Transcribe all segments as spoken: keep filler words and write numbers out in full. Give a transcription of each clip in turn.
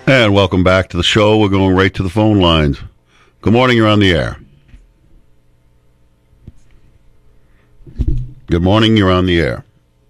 And welcome back to the show. We're going right to the phone lines. Good morning, you're on the air. Good morning, you're on the air.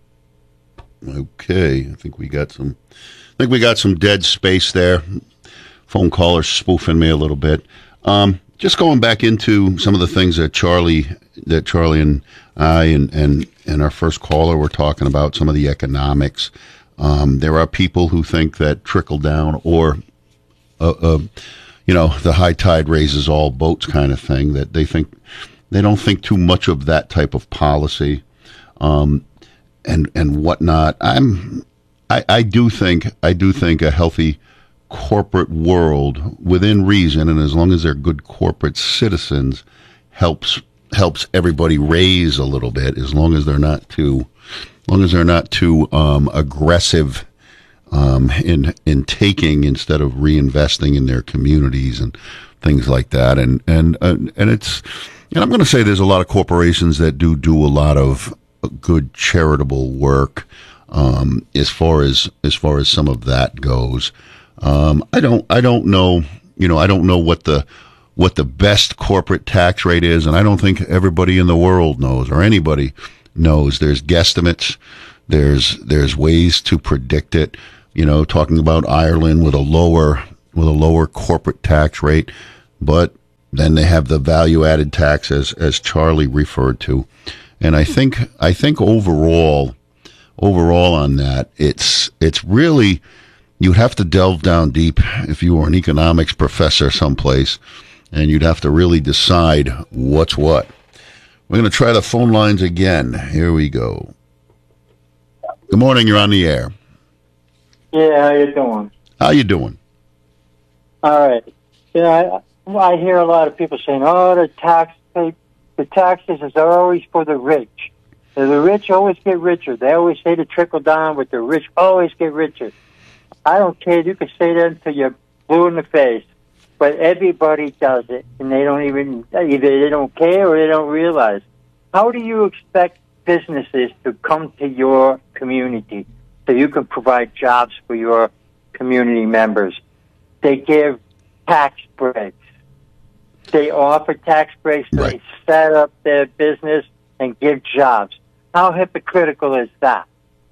Okay, I think we got some I think we got some dead space there. Phone caller spoofing me a little bit. Um, just going back into some of the things that Charlie that Charlie and I and, and, and our first caller were talking about, some of the economics. Um, there are people who think that trickle down or, uh, uh, you know, the high tide raises all boats kind of thing, that they think, they don't think too much of that type of policy, um, and, and whatnot. I'm, I, I do think, I do think a healthy corporate world within reason, and as long as they're good corporate citizens, helps, helps everybody raise a little bit, as long as they're not too, as long as they're not too um, aggressive um, in in taking instead of reinvesting in their communities and things like that. And and uh, and it's and I'm going to say there's a lot of corporations that do do a lot of good charitable work um, as far as as far as some of that goes. Um, I don't I don't know you know I don't know what the what the best corporate tax rate is, and I don't think everybody in the world knows or anybody knows. There's guesstimates. There's there's ways to predict it. You know, talking about Ireland with a lower with a lower corporate tax rate, but then they have the value added tax as as Charlie referred to. And I think I think overall overall on that, it's it's really, you'd have to delve down deep if you were an economics professor someplace, and you'd have to really decide what's what. We're going to try the phone lines again. Here we go. Good morning. You're on the air. Yeah, how you doing? How you doing? All right. Yeah, I, I hear a lot of people saying, "Oh, the tax, the, the taxes is always for the rich. The rich always get richer. They always say to trickle down, but the rich always get richer." I don't care. You can say that until you're blue in the face. But everybody does it, and they don't even, either they don't care or they don't realize. How do you expect businesses to come to your community so you can provide jobs for your community members? They give tax breaks. They offer tax breaks. Right. They set up their business and give jobs. How hypocritical is that?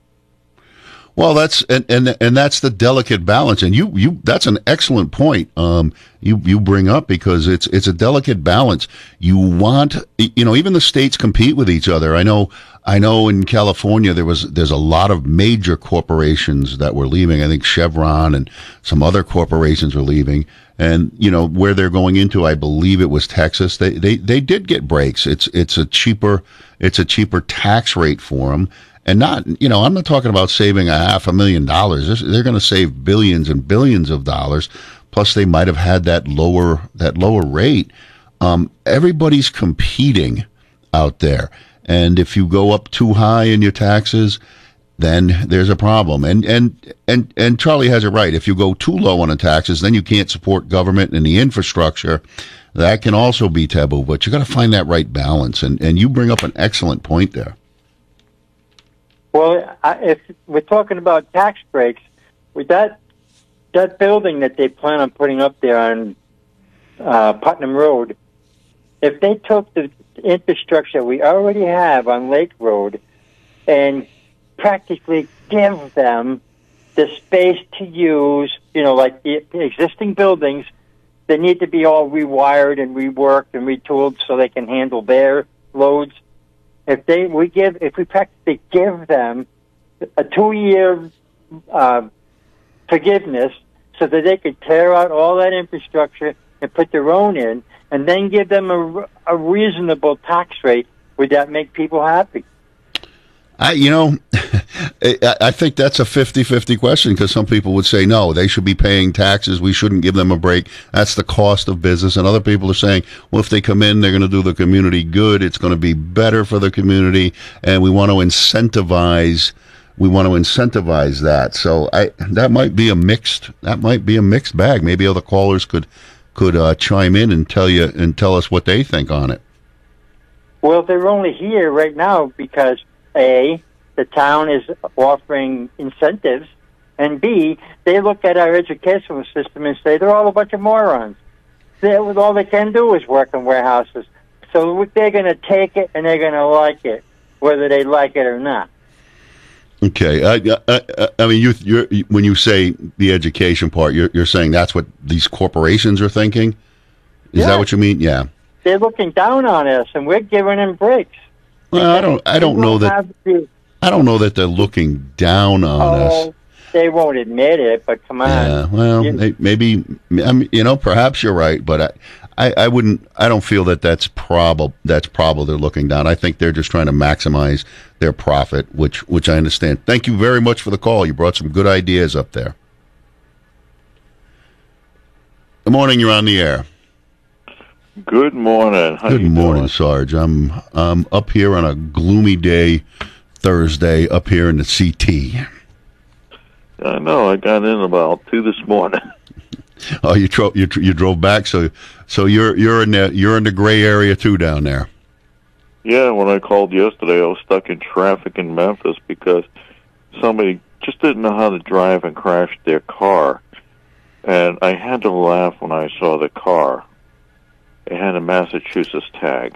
Well, that's and, and and that's the delicate balance, and you you that's an excellent point. Um, you you bring up, because it's it's a delicate balance. You want, you know, even the states compete with each other. I know I know in California there was there's a lot of major corporations that were leaving. I think Chevron and some other corporations are leaving, and you know where they're going into. I believe it was Texas. They they they did get breaks. It's it's a cheaper it's a cheaper tax rate for them. And not, you know, I'm not talking about saving a half a million dollars. They're going to save billions and billions of dollars. Plus, they might have had that lower that lower rate. Um, everybody's competing out there, and if you go up too high in your taxes, then there's a problem. And and and and Charlie has it right. If you go too low on the taxes, then you can't support government and the infrastructure. That can also be taboo. But you got to find that right balance. And and you bring up an excellent point there. Well, I, if we're talking about tax breaks, with that that building that they plan on putting up there on uh, Putnam Road, if they took the infrastructure we already have on Lake Road and practically give them the space to use, you know, like the existing buildings, they need to be all rewired and reworked and retooled so they can handle their loads. If they we give if we practically give them a two year uh, forgiveness so that they could tear out all that infrastructure and put their own in, and then give them a, a reasonable tax rate, would that make people happy? I, you know, I think that's a fifty-fifty question, because some people would say, no, they should be paying taxes. We shouldn't give them a break. That's the cost of business. And other people are saying, well, if they come in, they're going to do the community good. It's going to be better for the community. And we want to incentivize, we want to incentivize that. So I, that might be a mixed, that might be a mixed bag. Maybe other callers could, could uh, chime in and tell you, and tell us what they think on it. Well, they're only here right now because A, the town is offering incentives, And B, they look at our educational system and say they're all a bunch of morons. They, all they can do is work in warehouses. So they're going to take it and they're going to like it, whether they like it or not. Okay, I, I, I mean, you, you're, when you say the education part, you're, you're saying that's what these corporations are thinking. Is yeah. that what you mean? Yeah. They're looking down on us, and we're giving them breaks. Well, I don't, I don't know that. The, I don't know that they're looking down on oh, us. They won't admit it, but come on. Yeah. Well, you, they, maybe. I mean, you know, perhaps you're right, but I. I, I wouldn't. I don't feel that that's probable. That's probable. They're looking down. I think they're just trying to maximize their profit, which which I understand. Thank you very much for the call. You brought some good ideas up there. Good morning. You're on the air. Good morning. How Good you morning, doing? Sarge. I'm I'm up here on a gloomy day, Thursday, up here in the C T. I know. I got in about two this morning. Oh, you drove you, you drove back, so so you're you're in the you're in the gray area too down there. Yeah, when I called yesterday, I was stuck in traffic in Memphis because somebody just didn't know how to drive and crashed their car, and I had to laugh when I saw the car. It had a Massachusetts tag.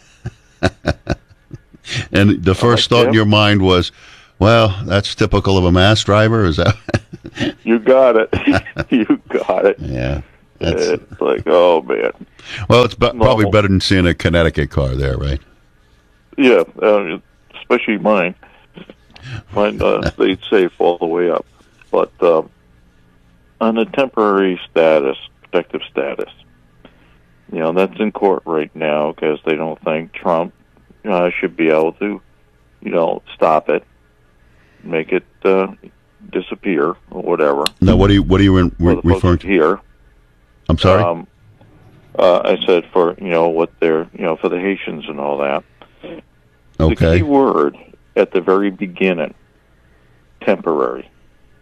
And the first like, thought yeah. in your mind was, well, that's typical of a mass driver. Is that? You got it. You got it. Yeah. That's, it's like, oh, man. well, it's be- probably Normal. better than seeing a Connecticut car there, right? Yeah, uh, especially mine. Mine uh, stayed safe all the way up. But uh, on a temporary status, protective status, you know, that's in court right now because they don't think Trump uh, should be able to, you know, stop it, make it uh, disappear or whatever. Now, what are you what are you in, re- For the referring folks to? here? I'm sorry. Um, uh, I said for you know what they're you know for the Haitians and all that. The Okay. key word at the very beginning, temporary.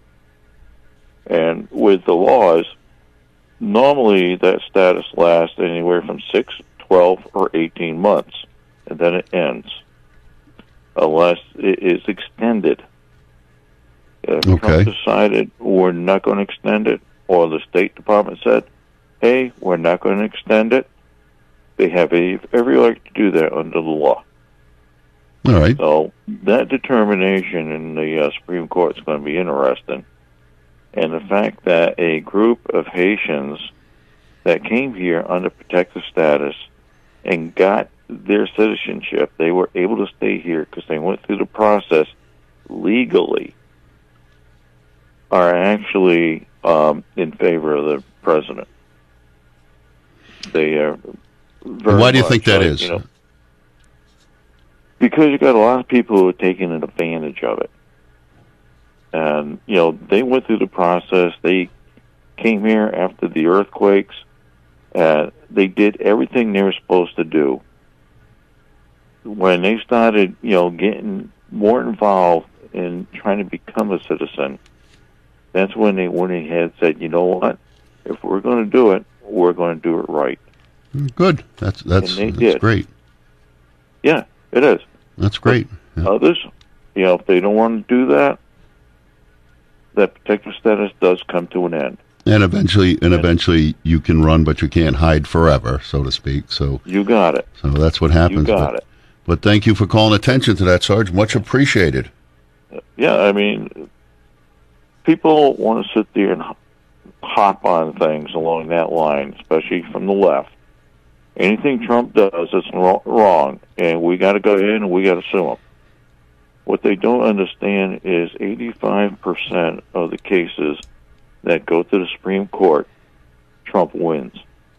And with the laws, normally that status lasts anywhere from six, twelve, or eighteen months, and then it ends, unless it is extended. If Okay. Trump decided we're not going to extend it, or the State Department said, hey, we're not going to extend it, they have a, every right to do that under the law. All right. So that determination in the uh, Supreme Court is going to be interesting. And the fact that a group of Haitians that came here under protective status and got their citizenship, they were able to stay here because they went through the process legally, are actually um, in favor of the president. They are very Why do you much think that like, is? You know, because you got a lot of people who are taking advantage of it. And, you know, they went through the process. They came here after the earthquakes. Uh, they did everything they were supposed to do. When they started, you know, getting more involved in trying to become a citizen, that's when they went ahead and said, you know what, if we're going to do it, we're going to do it right. Good. That's that's, And they that's did. great. Yeah, it is. That's great. Yeah. Others, you know, if they don't want to do that, that protective status does come to an end. And eventually, and eventually, you can run, but you can't hide forever, so to speak. So, You got it. so that's what happens. You got but, it. But thank you for calling attention to that, Sarge. Much appreciated. Yeah, I mean, people want to sit there and hop on things along that line, especially from the left. Anything Trump does is wrong, and we got to go in and we got to sue him. What they don't understand is eighty-five percent of the cases that go to the Supreme Court, Trump wins.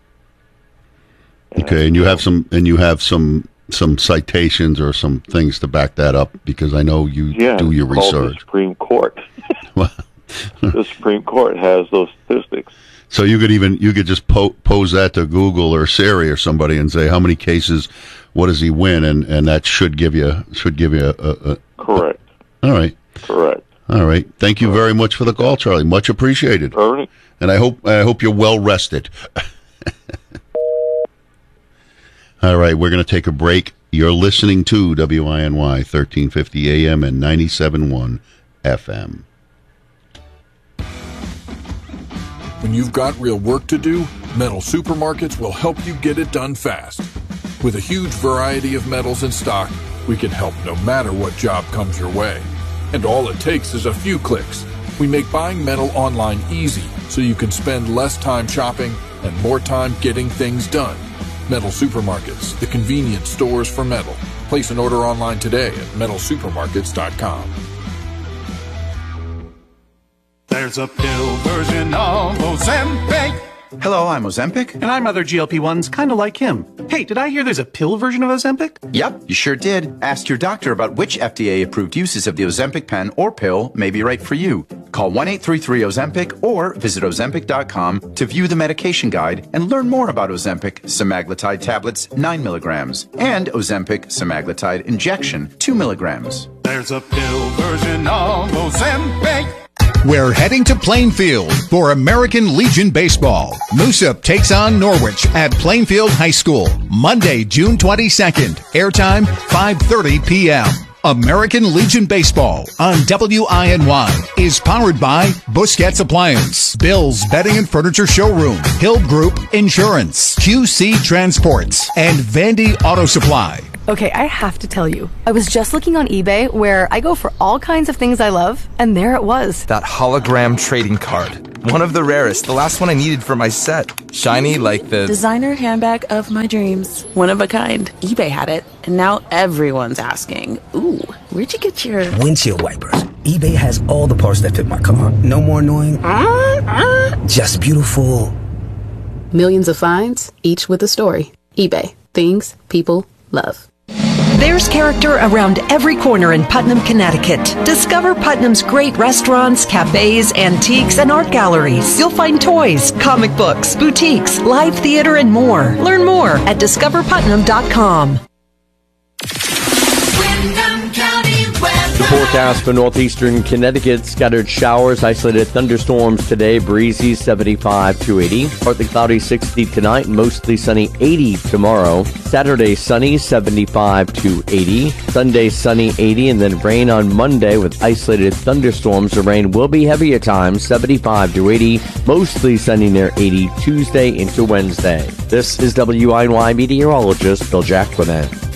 Okay, and you have some, and you have some, some citations or some things to back that up, because I know you Yeah, do your it's called research. The Supreme Court. The Supreme Court has those statistics. So you could even you could just po- pose that to Google or Siri or somebody and say how many cases, what does he win, and, and that should give you should give you a, a, a Correct. all right, Correct. all right. Thank you very much for the call, Charlie. Much appreciated. Ernie? And I hope I hope you're well rested. All right, we're going to take a break. You're listening to W I N Y thirteen fifty A M and ninety-seven point one F M. When you've got real work to do, Metal Supermarkets will help you get it done fast. With a huge variety of metals in stock, we can help no matter what job comes your way. And all it takes is a few clicks. We make buying metal online easy so you can spend less time shopping and more time getting things done. Metal Supermarkets, the convenient stores for metal. Place an order online today at metal supermarkets dot com. There's a pill version of Ozempic. Hello, I'm Ozempic. And I'm other G L P ones, kind of like him. Hey, did I hear there's a pill version of Ozempic? Yep, you sure did. Ask your doctor about which F D A-approved uses of the Ozempic pen or pill may be right for you. Call one eight three three Ozempic or visit ozempic dot com to view the medication guide and learn more about Ozempic semaglutide tablets nine milligrams and Ozempic semaglutide injection two milligrams. There's a pill version of Ozempic. We're heading to Plainfield for American Legion Baseball. Moosup takes on Norwich at Plainfield High School, Monday, June twenty-second. Airtime five thirty p.m. American Legion Baseball on W I N Y is powered by Busquets Appliance, Bill's Bedding and Furniture Showroom, Hill Group Insurance, Q C Transports, and Vandy Auto Supply. Okay, I have to tell you, I was just looking on eBay where I go for all kinds of things I love, and there it was. That hologram trading card. One of the rarest, the last one I needed for my set. Shiny like the designer handbag of my dreams. One of a kind. eBay had it, and now everyone's asking, ooh, where'd you get your windshield wipers? eBay has all the parts that fit my car. No more annoying, uh, uh. just beautiful. Millions of finds, each with a story. eBay. Things people love. There's character around every corner in Putnam, Connecticut. Discover Putnam's great restaurants, cafes, antiques, and art galleries. You'll find toys, comic books, boutiques, live theater, and more. Learn more at discover putnam dot com. The forecast for northeastern Connecticut: scattered showers, isolated thunderstorms today, breezy seventy-five to eighty. Partly cloudy sixty tonight, mostly sunny eighty tomorrow. Saturday sunny seventy-five to eighty. Sunday sunny eighty, and then rain on Monday with isolated thunderstorms. The rain will be heavy at times, seventy-five to eighty. Mostly sunny near eighty Tuesday into Wednesday. This is W I N Y meteorologist Bill Jack Clement.